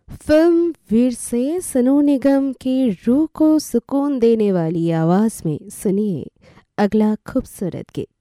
Film वीर से सोनू निगम की रूह को सुकून देने वाली आवाज़ में सुनिए अगला खूबसूरत गीत।